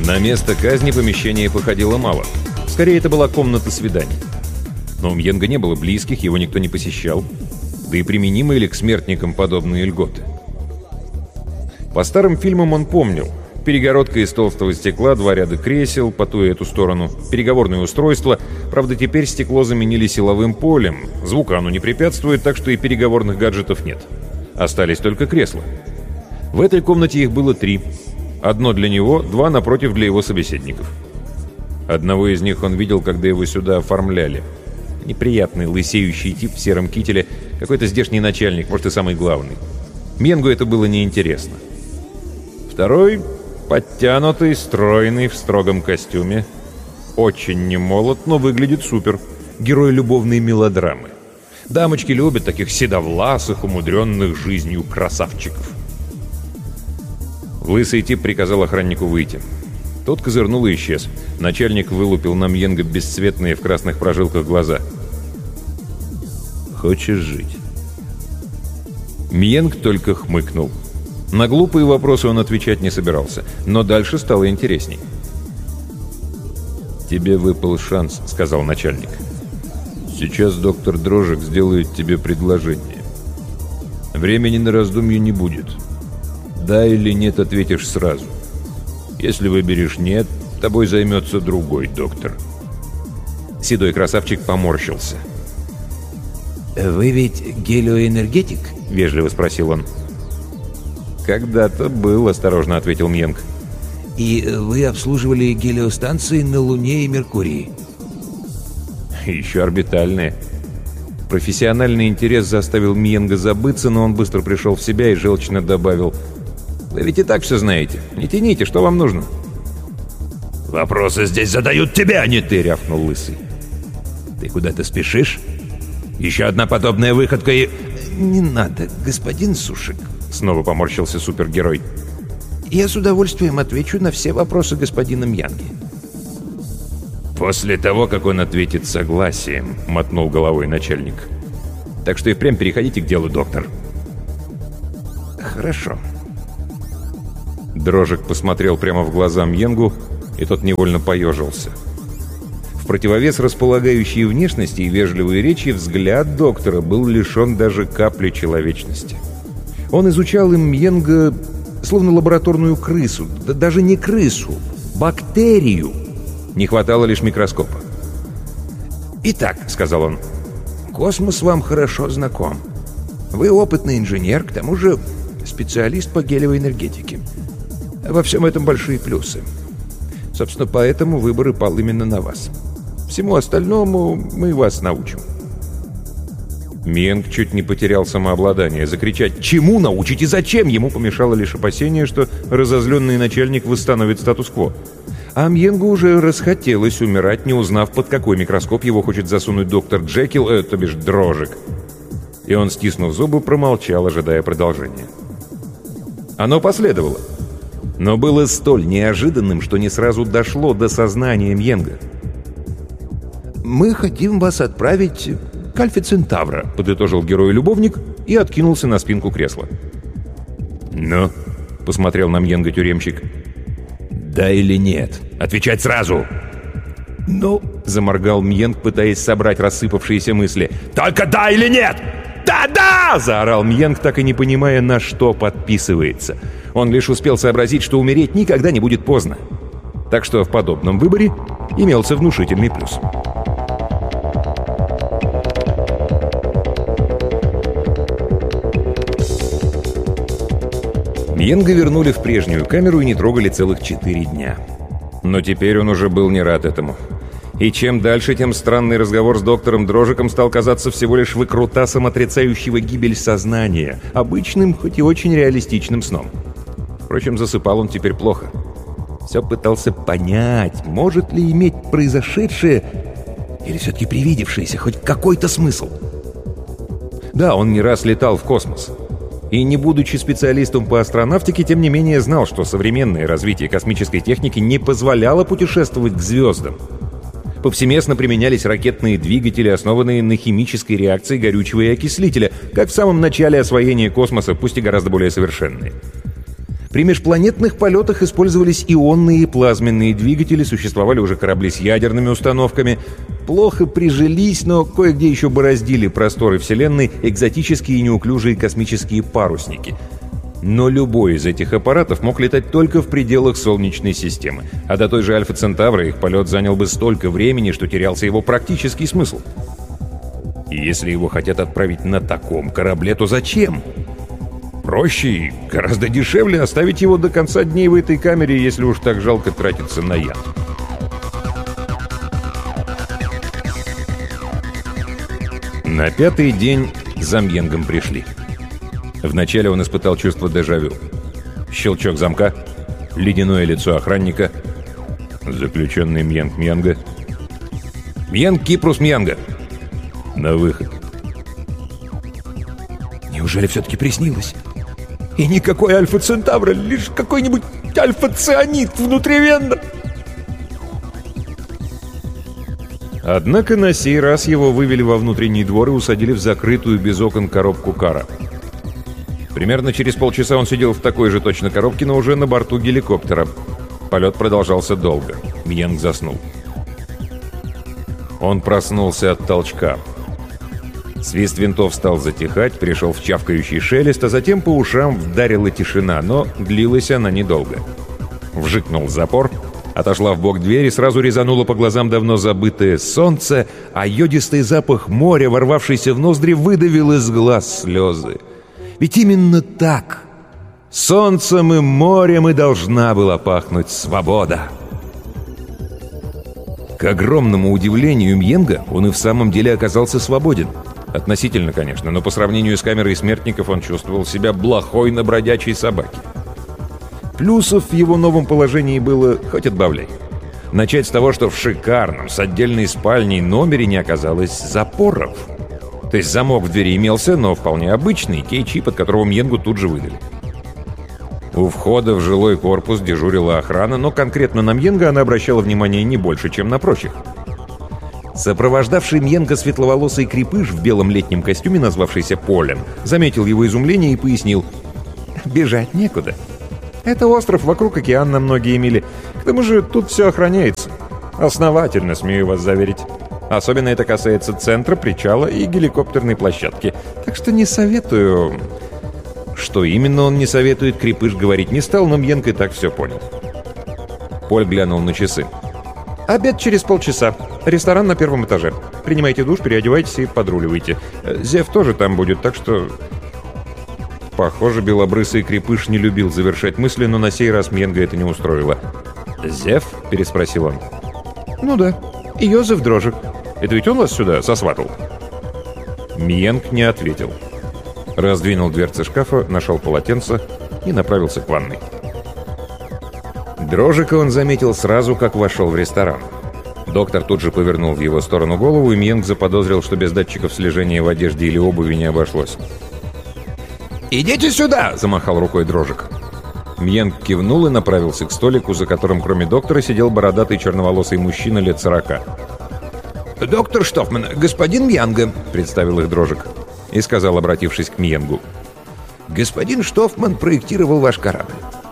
На место казни помещение походило мало. Скорее, это была комната свиданий. Но у Мьенга не было близких, его никто не посещал. Да и применимы ли к смертникам подобные льготы? По старым фильмам он помнил. Перегородка из толстого стекла, 2 ряда кресел, по ту и эту сторону, переговорное устройство. Правда, теперь стекло заменили силовым полем. Звука оно не препятствует, так что и переговорных гаджетов нет. Остались только кресла. В этой комнате их было 3. Одно для него, 2 напротив для его собеседников. Одного из них он видел, когда его сюда оформляли. Неприятный, лысеющий тип в сером кителе, какой-то здешний начальник, может, и самый главный. Мьенгу это было неинтересно. Второй — подтянутый, стройный, в строгом костюме. Очень немолод, но выглядит супер. Герой любовной мелодрамы. Дамочки любят таких седовласых, умудренных жизнью красавчиков. Лысый тип приказал охраннику выйти. Тот козырнул и исчез. Начальник вылупил на Мьенга бесцветные в красных прожилках глаза. «Хочешь жить?» Мьенг только хмыкнул. На глупые вопросы он отвечать не собирался, но дальше стало интересней. «Тебе выпал шанс», — сказал начальник. «Сейчас доктор Дрожек сделает тебе предложение. Времени на раздумье не будет. Да или нет, ответишь сразу. Если выберешь «нет», тобой займется другой доктор». Седой красавчик поморщился. «Вы ведь гелиоэнергетик?» — вежливо спросил он. «Когда-то был», — осторожно ответил Мьенг. «И вы обслуживали гелиостанции на Луне и Меркурии?» «Еще орбитальные». Профессиональный интерес заставил Мьенга забыться, но он быстро пришел в себя и желчно добавил: «Вы ведь и так все знаете. Не тяните, что вам нужно?» «Вопросы здесь задают тебе, а не ты», — рявкнул Лысый. «Ты куда-то спешишь? Еще одна подобная выходка и...» «Не надо, господин Сушек», — снова поморщился супергерой. «Я с удовольствием отвечу на все вопросы господина Мьянги». «После того, как он ответит согласием», — мотнул головой начальник. «Так что и впрямь переходите к делу, доктор». «Хорошо». Дрожек посмотрел прямо в глаза Мьенгу, и тот невольно поежился. В противовес располагающей внешности и вежливой речи взгляд доктора был лишен даже капли человечности. Он изучал им Мьенга словно лабораторную крысу, да даже не крысу, бактерию. Не хватало лишь микроскопа. «Итак», — сказал он, — «космос вам хорошо знаком. Вы опытный инженер, к тому же специалист по гелевой энергетике. Во всем этом большие плюсы. Собственно, поэтому выбор пал именно на вас. Всему остальному мы вас научим». Мьенг чуть не потерял самообладание. Закричать «Чему научить и зачем?» ему помешало лишь опасение, что разозленный начальник восстановит статус-кво. А Мьенгу уже расхотелось умирать, не узнав, под какой микроскоп его хочет засунуть доктор Джекил, то бишь Дрожек. И он, стиснув зубы, промолчал, ожидая продолжения. Оно последовало. Но было столь неожиданным, что не сразу дошло до сознания Мьенга. «Мы хотим вас отправить к Альфе Центавра», — подытожил герой-любовник и откинулся на спинку кресла. «Ну?» — посмотрел на Мьенга тюремщик. «Да или нет? Отвечать сразу!» «Ну?» — заморгал Мьенг, пытаясь собрать рассыпавшиеся мысли. «Только да или нет? Да-да!» — заорал Мьенг, так и не понимая, на что подписывается. Он лишь успел сообразить, что умереть никогда не будет поздно. Так что в подобном выборе имелся внушительный плюс. Мьенга вернули в прежнюю камеру и не трогали целых 4 дня. Но теперь он уже был не рад этому. И чем дальше, тем странный разговор с доктором Дрожеком стал казаться всего лишь выкрутасом отрицающего гибель сознания, обычным, хоть и очень реалистичным сном. Впрочем, засыпал он теперь плохо. Все пытался понять, может ли иметь произошедшее или все-таки привидевшееся хоть какой-то смысл. Да, он не раз летал в космос. И не будучи специалистом по астронавтике, тем не менее знал, что современное развитие космической техники не позволяло путешествовать к звездам. Повсеместно применялись ракетные двигатели, основанные на химической реакции горючего и окислителя, как в самом начале освоения космоса, пусть и гораздо более совершенные. При межпланетных полетах использовались ионные и плазменные двигатели, существовали уже корабли с ядерными установками. Плохо прижились, но кое-где еще бороздили просторы Вселенной экзотические и неуклюжие космические парусники. Но любой из этих аппаратов мог летать только в пределах Солнечной системы. А до той же Альфа Центавра их полет занял бы столько времени, что терялся его практический смысл. И если его хотят отправить на таком корабле, то зачем? Проще и гораздо дешевле оставить его до конца дней в этой камере, если уж так жалко тратиться на яд. На 5-й день за Мьенгом пришли. Вначале он испытал чувство дежавю. Щелчок замка, ледяное лицо охранника, заключенный Мьенг Мьянга. «Мьенг Кипрус Мьянга!» На выход. Неужели все-таки приснилось? И никакой Альфа Центавра, лишь какой-нибудь альфа-цианид внутривенно. Однако на сей раз его вывели во внутренний двор и усадили в закрытую без окон коробку кара. Примерно через полчаса он сидел в такой же точно коробке, но уже на борту геликоптера. Полет продолжался долго. Мьенг заснул. Он проснулся от толчка. Свист винтов стал затихать, пришел в чавкающий шелест, а затем по ушам вдарила тишина, но длилась она недолго. Вжикнул запор, отошла вбок дверь и сразу резануло по глазам давно забытое солнце, а йодистый запах моря, ворвавшийся в ноздри, выдавил из глаз слезы. Ведь именно так, солнцем и морем, и должна была пахнуть свобода. К огромному удивлению Мьенга, он и в самом деле оказался свободен. Относительно, конечно, но по сравнению с камерой смертников он чувствовал себя блохой на бродячей собаке. Плюсов в его новом положении было хоть отбавляй. Начать с того, что в шикарном, с отдельной спальней номере не оказалось запоров. То есть замок в двери имелся, но вполне обычный, кей-чип, от которого Мьенгу тут же выдали. У входа в жилой корпус дежурила охрана, но конкретно на Мьенга она обращала внимание не больше, чем на прочих. Сопровождавший Мьенга светловолосый крепыш в белом летнем костюме, назвавшийся Полем, заметил его изумление и пояснил: «Бежать некуда. Это остров, вокруг океан на многие мили. К тому же тут все охраняется. Основательно, смею вас заверить. Особенно это касается центра, причала и геликоптерной площадки. Так что не советую...» Что именно он не советует, крепыш говорить не стал, но Мьенг и так все понял. Поль глянул на часы. «Обед через полчаса. Ресторан на 1-м этаже. Принимайте душ, переодевайтесь и подруливайте. Зев тоже там будет, так что...» Похоже, белобрысый крепыш не любил завершать мысли, но на сей раз Мьенга это не устроило. «Зев?» — переспросил он. «Ну да. И Йозеф Дрожек. Это ведь он вас сюда сосватал?» Мьенг не ответил. Раздвинул дверцы шкафа, нашел полотенце и направился к ванной. Дрожека он заметил сразу, как вошел в ресторан. Доктор тут же повернул в его сторону голову, и Мьенг заподозрил, что без датчиков слежения в одежде или обуви не обошлось. «Идите сюда!» — замахал рукой Дрожек. Мьенг кивнул и направился к столику, за которым кроме доктора сидел бородатый черноволосый мужчина лет 40. «Доктор Штофман, господин Мьянга», — представил их Дрожек. И сказал, обратившись к Мьенгу: «Господин Штофман проектировал ваш корабль».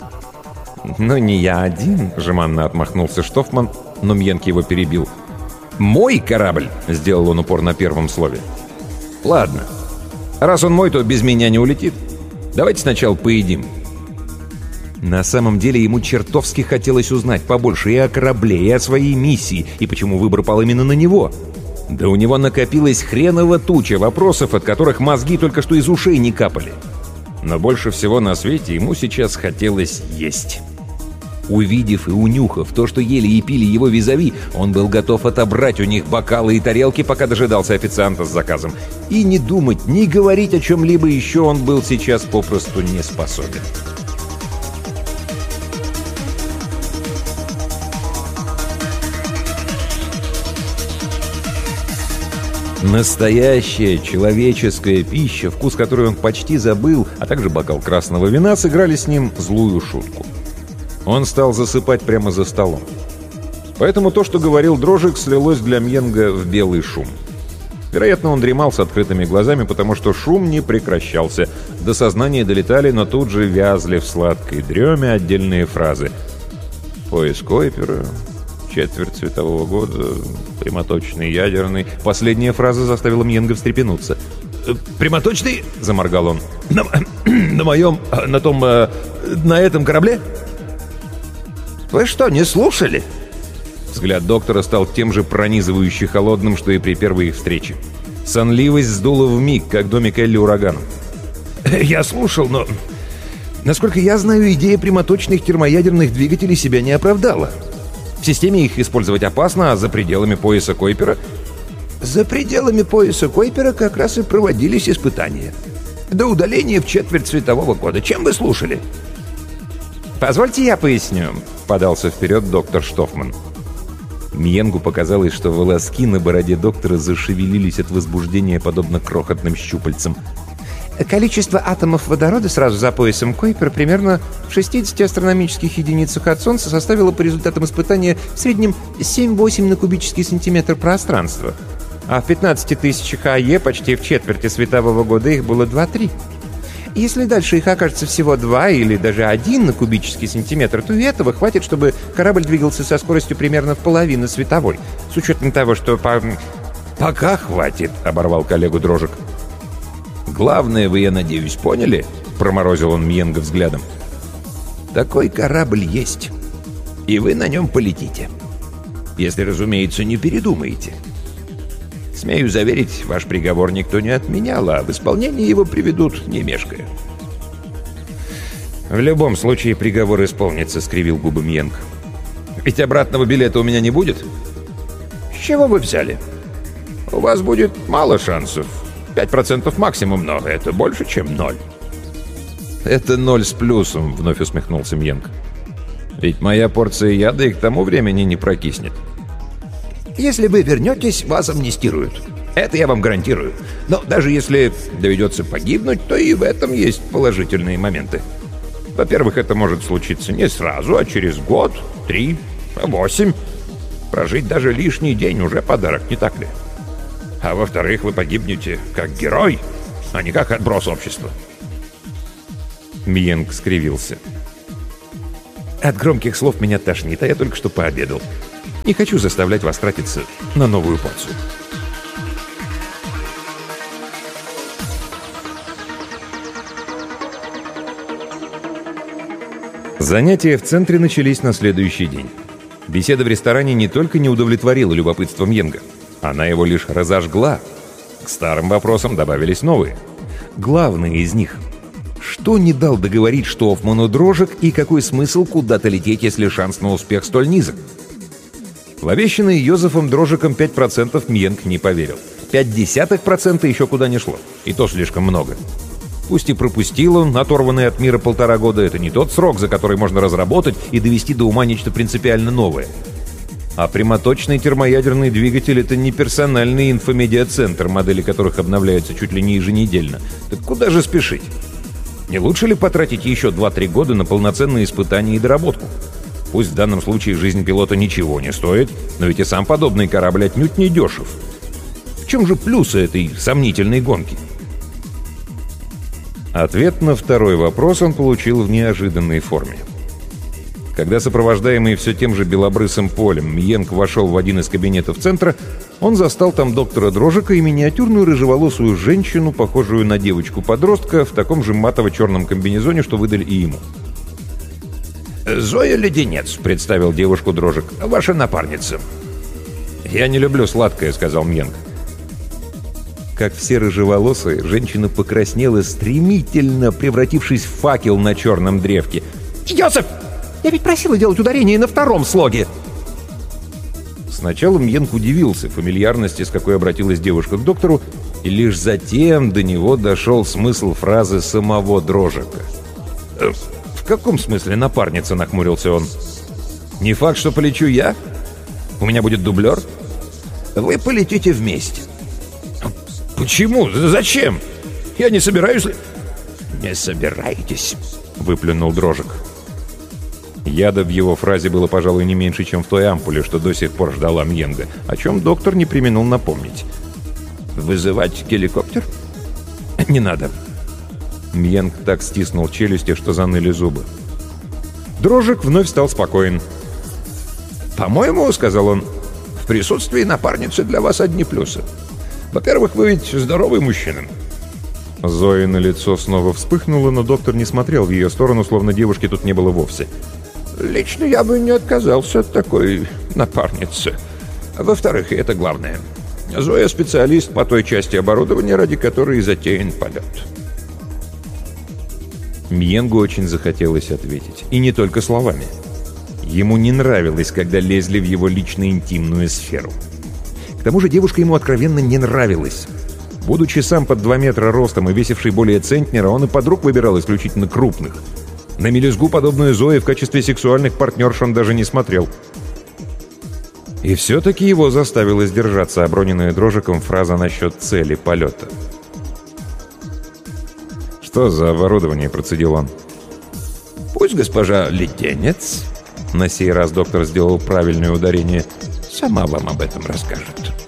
«Но не я один», — жеманно отмахнулся Штофман, но Мьенг его перебил. «Мой корабль!» — сделал он упор на первом слове. «Ладно. Раз он мой, то без меня не улетит. Давайте сначала поедим». На самом деле ему чертовски хотелось узнать побольше и о корабле, и о своей миссии, и почему выбор пал именно на него. Да у него накопилась хренова туча вопросов, от которых мозги только что из ушей не капали. Но больше всего на свете ему сейчас хотелось есть. Увидев и унюхав то, что ели и пили его визави, он был готов отобрать у них бокалы и тарелки, пока дожидался официанта с заказом. И не думать, не говорить о чем-либо еще он был сейчас попросту не способен. Настоящая человеческая пища, вкус которой он почти забыл, а также бокал красного вина, сыграли с ним злую шутку. Он стал засыпать прямо за столом. Поэтому то, что говорил Дрожек, слилось для Мьенга в белый шум. Вероятно, он дремал с открытыми глазами, потому что шум не прекращался. До сознания долетали, но тут же вязли в сладкой дреме отдельные фразы. «Пояс Койпера», «Четверть светового года», «Прямоточный ядерный». Последняя фраза заставила Мьенга встрепенуться. «Прямоточный?» — заморгал он. На этом корабле?» «Вы что, не слушали?» Взгляд доктора стал тем же пронизывающе холодным, что и при первой их встрече. Сонливость сдула вмиг, как домик Элли ураганом. «Я слушал, но... Насколько я знаю, идея прямоточных термоядерных двигателей себя не оправдала. В системе их использовать опасно, а за пределами пояса Койпера...» «За пределами пояса Койпера как раз и проводились испытания. До удаления в четверть светового года. Чем вы слушали?» «Позвольте я поясню», — подался вперед доктор Штофман. Мьенгу показалось, что волоски на бороде доктора зашевелились от возбуждения, подобно крохотным щупальцам. «Количество атомов водорода сразу за поясом Койпера примерно в 60 астрономических единицах от Солнца составило по результатам испытания в среднем 7-8 на кубический сантиметр пространства. А в 15 тысячах АЕ почти в четверти светового года их было 2-3. Если дальше их окажется всего 2 или даже 1 на кубический сантиметр, то и этого хватит, чтобы корабль двигался со скоростью примерно в половину световой. С учетом того, что... «Пока хватит», — оборвал коллегу Дрожек. «Главное, вы, я надеюсь, поняли?» — проморозил он Мьенга взглядом. «Такой корабль есть, и вы на нем полетите. Если, разумеется, не передумаете. Смею заверить, ваш приговор никто не отменял, а в исполнение его приведут, не мешкая». «В любом случае приговор исполнится», — скривил губы Мьенг. «Ведь обратного билета у меня не будет?» «С чего вы взяли? У вас будет мало шансов. 5% максимум, но это больше, чем 0. «Это 0 с плюсом», — вновь усмехнулся Мьенг. «Ведь моя порция яда и к тому времени не прокиснет». «Если вы вернетесь, вас амнистируют. Это я вам гарантирую. Но даже если доведется погибнуть, то и в этом есть положительные моменты. Во-первых, это может случиться не сразу, а через год, 3, 8. Прожить даже лишний день уже подарок, не так ли? А во-вторых, вы погибнете как герой, а не как отброс общества». Мьенг скривился. «От громких слов меня тошнит, а я только что пообедал. Не хочу заставлять вас тратиться на новую порцию». Занятия в центре начались на следующий день. Беседа в ресторане не только не удовлетворила любопытство Мьенга, она его лишь разожгла. К старым вопросам добавились новые. Главный из них — что не дал договорить Штофману Дрожек и какой смысл куда-то лететь, если шанс на успех столь низок? В обещанные Йозефом Дрожеком 5% Мьенг не поверил. 0,5% еще куда не шло, и то слишком много. Пусть и пропустил он оторванный от мира 1,5 года, это не тот срок, за который можно разработать и довести до ума нечто принципиально новое. А прямоточный термоядерный двигатель — это не персональный инфомедиацентр, модели которых обновляются чуть ли не еженедельно. Так куда же спешить? Не лучше ли потратить еще 2-3 года на полноценные испытания и доработку? Пусть в данном случае жизнь пилота ничего не стоит, но ведь и сам подобный корабль отнюдь не дешев. В чем же плюсы этой сомнительной гонки? Ответ на второй вопрос он получил в неожиданной форме. Когда сопровождаемый все тем же белобрысым полем Мьенг вошел в один из кабинетов центра, он застал там доктора Дрожека и миниатюрную рыжеволосую женщину, похожую на девочку-подростка, в таком же матово-черном комбинезоне, что выдали и ему. «Зоя Леденец», — представил девушку Дрожек, — «ваша напарница». «Я не люблю сладкое», — сказал Мьенг. Как все рыжеволосые, женщина покраснела стремительно, превратившись в факел на черном древке. «Йозеф! Я ведь просила делать ударение на втором слоге!» Сначала Мьенг удивился фамильярности, с какой обратилась девушка к доктору, и лишь затем до него дошел смысл фразы самого Дрожека. «В каком смысле напарница?» — нахмурился он. «Не факт, что полечу я? У меня будет дублер?» «Вы полетите вместе». «Почему? Зачем? Я не собираюсь...» «Не собираетесь», — выплюнул Дрожек. Яда в его фразе было, пожалуй, не меньше, чем в той ампуле, что до сих пор ждала Мьенга, о чем доктор не преминул напомнить. Вызывать геликоптер? Не надо. Мьенг так стиснул челюсти, что заныли зубы. Дрожек вновь стал спокоен. «По-моему, — сказал он, — в присутствии напарницы для вас одни плюсы. Во-первых, вы ведь здоровый мужчина». Зоина лицо снова вспыхнуло, но доктор не смотрел в ее сторону, словно девушки тут не было вовсе. «Лично я бы не отказался от такой напарницы. Во-вторых, и это главное, Зоя — специалист по той части оборудования, ради которой и затеян полет». Мьенгу очень захотелось ответить. И не только словами. Ему не нравилось, когда лезли в его лично-интимную сферу. К тому же девушка ему откровенно не нравилась. Будучи сам под 2 метра ростом и весивший более центнера, он и подруг выбирал исключительно крупных. На мелюзгу, подобную Зое, в качестве сексуальных партнерш он даже не смотрел. И все-таки его заставила сдержаться оброненная Дрожиком фраза насчет цели полета. «Что за оборудование?» — процедил он. «Пусть госпожа Леденец, на сей раз доктор сделал правильное ударение, сама вам об этом расскажет».